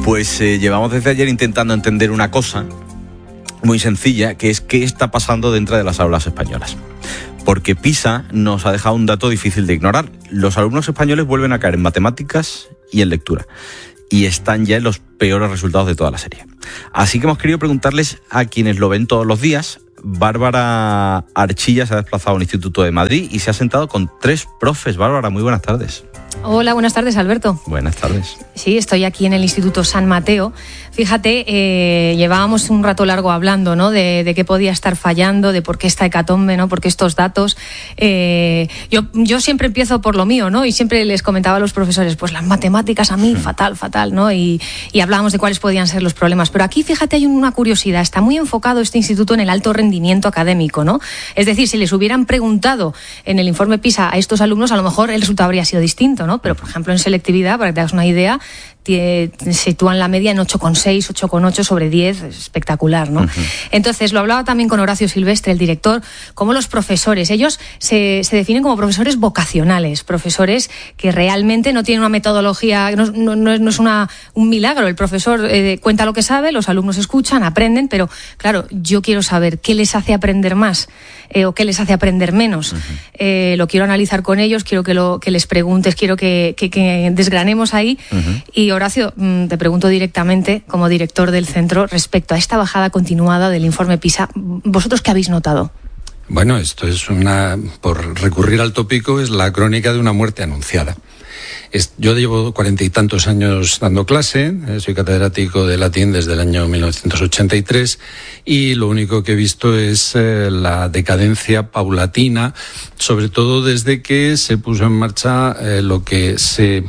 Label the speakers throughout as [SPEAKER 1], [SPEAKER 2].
[SPEAKER 1] Pues llevamos desde ayer intentando entender una cosa muy sencilla, que es qué está pasando dentro de las aulas españolas. Porque PISA nos ha dejado un dato difícil de ignorar. Los alumnos españoles vuelven a caer en matemáticas y en lectura. Y están ya en los peores resultados de toda la serie. Así que hemos querido preguntarles a quienes lo ven todos los días. Bárbara Archilla se ha desplazado al Instituto de Madrid y se ha sentado con 3 profes. Bárbara, muy buenas tardes.
[SPEAKER 2] Hola, buenas tardes, Alberto.
[SPEAKER 1] Buenas tardes.
[SPEAKER 2] Sí, estoy aquí en el Instituto San Mateo. Fíjate, llevábamos un rato largo hablando, ¿no? De qué podía estar fallando, de por qué esta hecatombe, ¿no? Por qué estos datos. Yo siempre empiezo por lo mío, ¿no? Y siempre les comentaba a los profesores, pues las matemáticas a mí, fatal, ¿no? Y hablábamos de cuáles podían ser los problemas. Pero aquí, fíjate, hay una curiosidad. Está muy enfocado este instituto en el alto rendimiento académico, ¿no? Es decir, si les hubieran preguntado en el informe PISA a estos alumnos, a lo mejor el resultado habría sido distinto, ¿no? Pero, por ejemplo, en selectividad, para que te hagas una idea, sitúan la media en 8,6, 8,8 sobre 10, espectacular, ¿no? Entonces, lo hablaba también con Horacio Silvestre, el director, como los profesores, ellos se definen como profesores vocacionales, profesores que realmente no tienen una metodología, no es un milagro. El profesor cuenta lo que sabe, los alumnos escuchan, aprenden, pero claro, yo quiero saber qué les hace aprender más o qué les hace aprender menos. Lo quiero analizar con ellos, quiero que les preguntes, quiero que desgranemos ahí. Y Horacio, te pregunto directamente, como director del centro, respecto a esta bajada continuada del informe PISA, ¿vosotros qué habéis notado?
[SPEAKER 3] Bueno, esto es por recurrir al tópico, es la crónica de una muerte anunciada. Yo llevo 40 y tantos años dando clase, soy catedrático de latín desde el año 1983 y lo único que he visto es la decadencia paulatina, sobre todo desde que se puso en marcha lo que se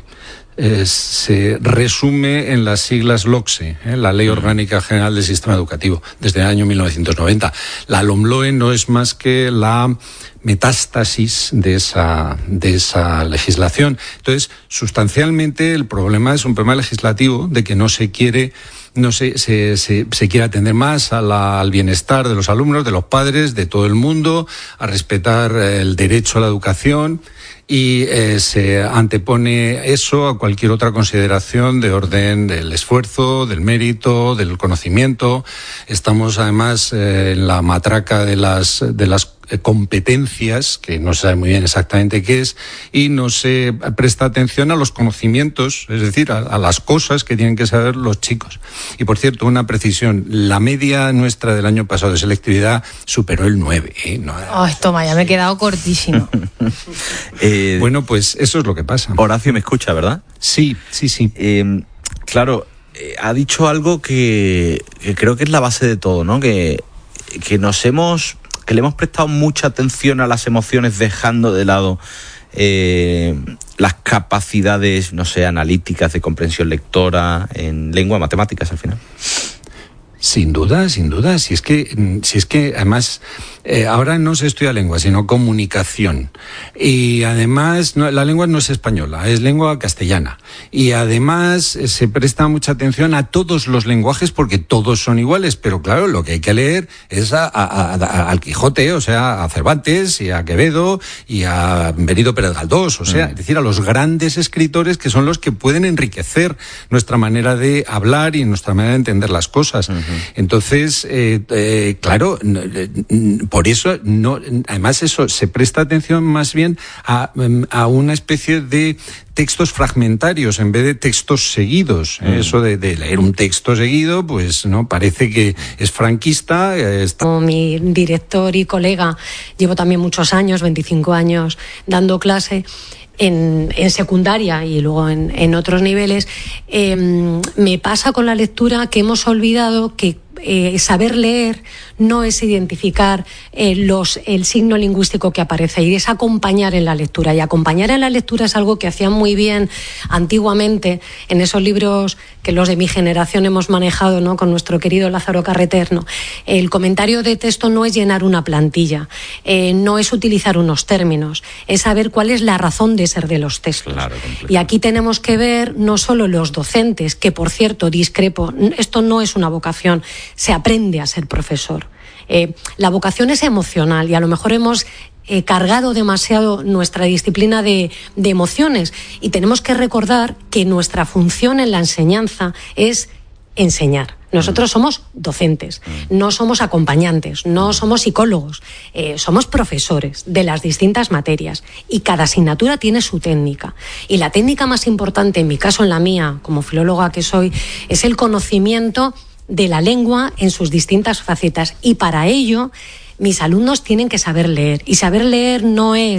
[SPEAKER 3] resume en las siglas LOCSE, la Ley Orgánica General del Sistema Educativo, desde el año 1990. La LOMLOE no es más que la metástasis de esa legislación. Entonces, sustancialmente el problema es un problema legislativo de que se quiere atender más al bienestar de los alumnos, de los padres, de todo el mundo, a respetar el derecho a la educación. Y se antepone eso a cualquier otra consideración de orden del esfuerzo, del mérito, del conocimiento. Estamos además en la matraca de las competencias, que no se sabe muy bien exactamente qué es, y no se presta atención a los conocimientos, es decir, a las cosas que tienen que saber los chicos. Y por cierto, una precisión, la media nuestra del año pasado de selectividad superó el 9.
[SPEAKER 2] Ay, toma, ya me he quedado cortísimo.
[SPEAKER 3] Bueno, pues eso es lo que pasa.
[SPEAKER 1] Horacio me escucha, ¿verdad?
[SPEAKER 3] Sí.
[SPEAKER 1] Claro, ha dicho algo que creo que es la base de todo, ¿no? Que le hemos prestado mucha atención a las emociones, dejando de lado las capacidades, analíticas, de comprensión lectora, en lengua, matemáticas al final.
[SPEAKER 3] Sin duda. Si es que además ahora no se estudia lengua, sino comunicación. Y además la lengua no es española, es lengua castellana. Y además se presta mucha atención a todos los lenguajes porque todos son iguales. Pero claro, lo que hay que leer es al Quijote, o sea, a Cervantes y a Quevedo y a Benito Pérez Galdós, es decir, a los grandes escritores que son los que pueden enriquecer nuestra manera de hablar y nuestra manera de entender las cosas. Entonces, claro, por eso además eso se presta atención más bien a una especie de textos fragmentarios en vez de textos seguidos. Eso de leer un texto seguido, pues no parece que es franquista.
[SPEAKER 4] Como mi director y colega, llevo también muchos años, 25 años, dando clase en secundaria y luego en otros niveles. Me pasa con la lectura que hemos olvidado que saber leer no es identificar el signo lingüístico que aparece, y es acompañar en la lectura. Y acompañar en la lectura es algo que hacían muy bien antiguamente en esos libros que los de mi generación hemos manejado, ¿no?, con nuestro querido Lázaro Carreter, ¿no? El comentario de texto no es llenar una plantilla, no es utilizar unos términos, es saber cuál es la razón de ser de los textos. Claro, y aquí tenemos que ver no solo los docentes, que por cierto discrepo, esto no es una vocación, se aprende a ser profesor. La vocación es emocional y a lo mejor hemos cargado demasiado nuestra disciplina de emociones, y tenemos que recordar que nuestra función en la enseñanza es enseñar. Nosotros somos docentes, no somos acompañantes, no somos psicólogos, somos profesores de las distintas materias, y cada asignatura tiene su técnica. Y la técnica más importante, en mi caso, en la mía, como filóloga que soy, es el conocimiento de la lengua en sus distintas facetas. Y para ello, mis alumnos tienen que saber leer. Y saber leer no es